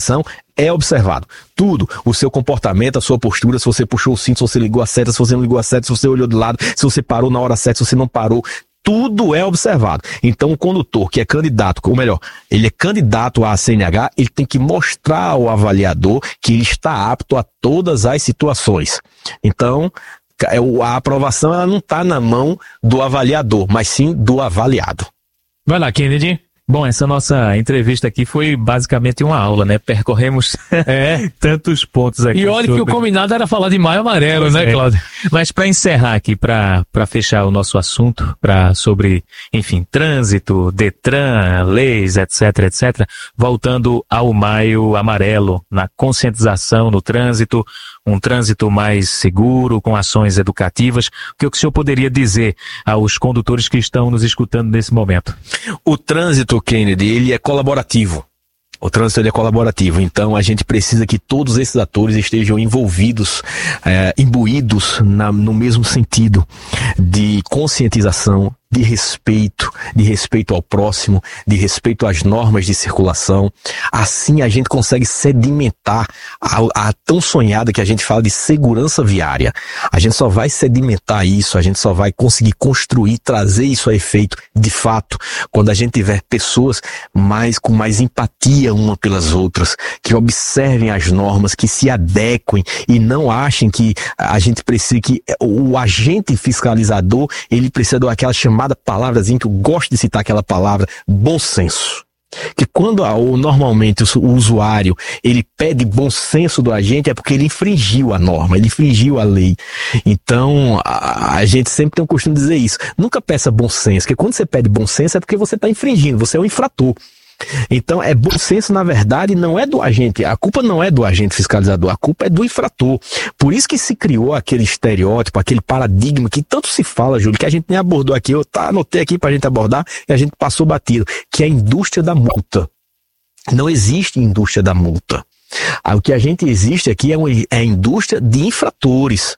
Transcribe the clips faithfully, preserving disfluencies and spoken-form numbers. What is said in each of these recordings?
fiscalização é observado. Tudo, o seu comportamento, a sua postura, se você puxou o cinto, se você ligou a seta, se você não ligou a seta, se você olhou de lado, se você parou na hora certa, se você não parou, tudo é observado. Então o condutor que é candidato, ou melhor, ele é candidato à C N H, ele tem que mostrar ao avaliador que ele está apto a todas as situações. Então, a aprovação ela não está na mão do avaliador, mas sim do avaliado. Vai lá, Kennedy. Bom, essa nossa entrevista aqui foi basicamente uma aula, né? Percorremos é. tantos pontos aqui. E olha sobre... que o combinado era falar de Maio Amarelo, pois né, é. Cláudio? Mas para encerrar aqui, para para fechar o nosso assunto, para sobre, enfim, trânsito, Detran, leis, etc, etcétera, voltando ao Maio Amarelo, na conscientização no trânsito, um trânsito mais seguro, com ações educativas, o que o senhor poderia dizer aos condutores que estão nos escutando nesse momento? O trânsito, Kennedy, ele é colaborativo. O trânsito ele é colaborativo, então a gente precisa que todos esses atores estejam envolvidos, é, imbuídos na, no mesmo sentido de conscientização, de respeito, de respeito ao próximo, de respeito às normas de circulação. Assim a gente consegue sedimentar a, a tão sonhada que a gente fala de segurança viária. A gente só vai sedimentar isso, a gente só vai conseguir construir, trazer isso a efeito de fato, quando a gente tiver pessoas mais, com mais empatia uma pelas outras, que observem as normas, que se adequem e não achem que a gente precisa, que o agente fiscalizador, ele precisa daquela chamada palavrazinha, que eu gosto de citar aquela palavra, bom senso. Que quando ou normalmente o, o usuário ele pede bom senso do agente, é porque ele infringiu a norma, ele infringiu a lei. Então a, a gente sempre tem o costume de dizer isso. Nunca peça bom senso, porque quando você pede bom senso é porque você está infringindo, você é um infrator. Então é bom senso, na verdade, não é do agente, a culpa não é do agente fiscalizador, a culpa é do infrator. Por isso que se criou aquele estereótipo, aquele paradigma que tanto se fala, Júlio, que a gente nem abordou aqui, eu tá, anotei aqui pra gente abordar e a gente passou batido, que é a indústria da multa. Não existe indústria da multa. O que a gente existe aqui é, uma, é a indústria de infratores.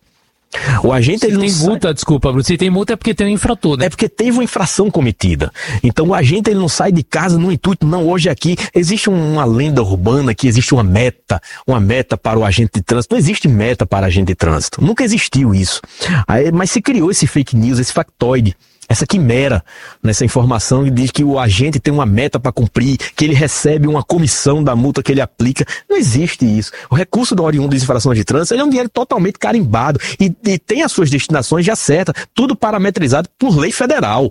O agente, ele não tem multa, sai... desculpa, Bruno, se tem multa é porque tem um infrator, né? É porque teve uma infração cometida. Então o agente, ele não sai de casa no intuito, não, hoje aqui existe uma lenda urbana que existe uma meta, uma meta para o agente de trânsito. Não existe meta para agente de trânsito. Nunca existiu isso. Aí, mas se criou esse fake news, esse factoide, essa quimera, nessa informação que diz que o agente tem uma meta para cumprir, que ele recebe uma comissão da multa que ele aplica. Não existe isso. O recurso do oriundo de infrações de trânsito, ele é um dinheiro totalmente carimbado e, e tem as suas destinações já certas, tudo parametrizado por lei federal.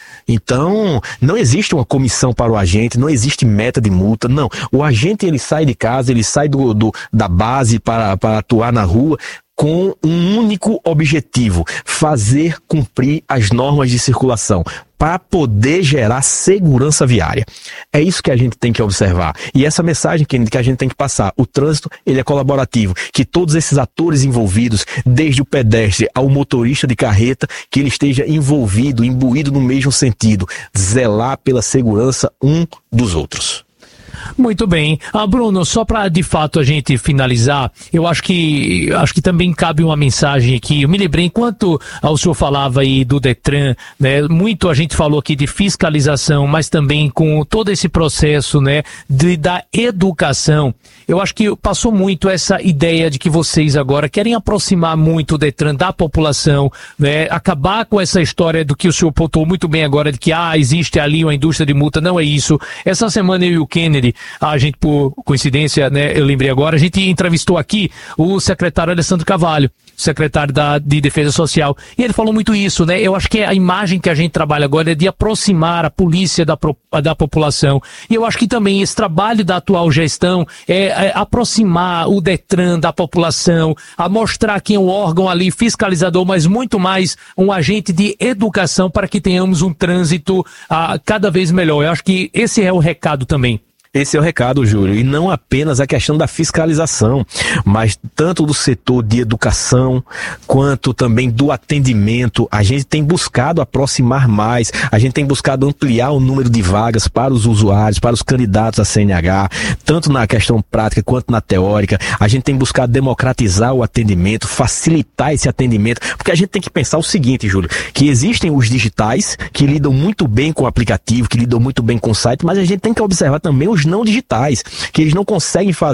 Então, não existe uma comissão para o agente, não existe meta de multa, não. O agente, ele sai de casa, ele sai do, do, da base para, para atuar na rua com um único objetivo: fazer cumprir as normas de circulação, para poder gerar segurança viária. É isso que a gente tem que observar. E essa mensagem que, que a gente tem que passar: o trânsito, ele é colaborativo, que todos esses atores envolvidos, desde o pedestre ao motorista de carreta, que ele esteja envolvido, imbuído no mesmo sentido, zelar pela segurança um dos outros. Muito bem. Ah, Bruno, só para de fato a gente finalizar, eu acho que acho que também cabe uma mensagem aqui. Eu me lembrei, enquanto o senhor falava aí do Detran, né, muito a gente falou aqui de fiscalização, mas também com todo esse processo, né, de, da educação. Eu acho que passou muito essa ideia de que vocês agora querem aproximar muito o Detran da população, né, acabar com essa história do que o senhor pontuou muito bem agora, de que ah, existe ali uma indústria de multa. Não é isso. Essa semana eu e o Kennedy, a gente, por coincidência, né, eu lembrei agora, a gente entrevistou aqui o secretário Alessandro Carvalho, secretário da, de Defesa Social, e ele falou muito isso, né? Eu acho que a imagem que a gente trabalha agora é de aproximar a polícia da, da população, e eu acho que também esse trabalho da atual gestão é, é aproximar o Detran da população, a mostrar que é um órgão ali fiscalizador, mas muito mais um agente de educação para que tenhamos um trânsito ah, cada vez melhor. Eu acho que esse é o recado também. Esse é o recado, Júlio, e não apenas a questão da fiscalização, mas tanto do setor de educação, quanto também do atendimento. A gente tem buscado aproximar mais, a gente tem buscado ampliar o número de vagas para os usuários, para os candidatos à C N H, tanto na questão prática quanto na teórica. A gente tem buscado democratizar o atendimento, facilitar esse atendimento, porque a gente tem que pensar o seguinte, Júlio, que existem os digitais, que lidam muito bem com o aplicativo, que lidam muito bem com o site, mas a gente tem que observar também os não digitais, que eles não conseguem fazer